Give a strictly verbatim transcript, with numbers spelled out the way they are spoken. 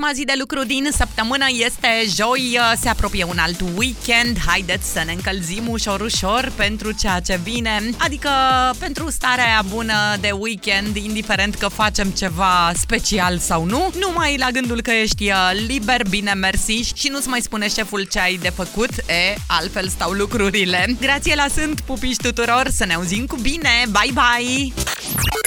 Ultima zi de lucru din săptămână este joi, se apropie un alt weekend. Haideți să ne încălzim ușor, ușor pentru ceea ce vine, adică pentru starea bună de weekend, indiferent că facem ceva special sau nu. Numai la gândul că ești liber, bine mersi, și nu-ți mai spune șeful ce ai de făcut, e, altfel stau lucrurile. Grațiela sunt, pupiși tuturor, să ne auzim cu bine, bye bye!